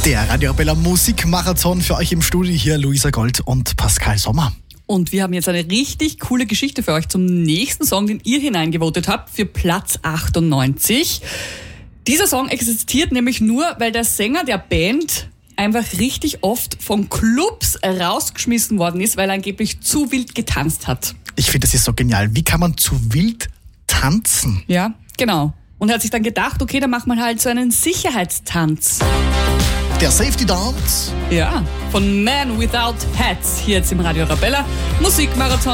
Der Radio Arabella Musikmarathon für euch im Studio. Hier Luisa Gold und Pascal Sommer. Und wir haben jetzt eine richtig coole Geschichte für euch zum nächsten Song, den ihr hineingevotet habt, für Platz 98. Dieser Song existiert nämlich nur, weil der Sänger der Band einfach richtig oft von Clubs rausgeschmissen worden ist, weil er angeblich zu wild getanzt hat. Ich finde, das ist so genial. Wie kann man zu wild tanzen? Ja, genau. Und er hat sich dann gedacht, okay, dann macht man halt so einen Sicherheitstanz. Der Safety Dance. Ja, von Man Without Hats hier jetzt im Radio Arabella Musikmarathon.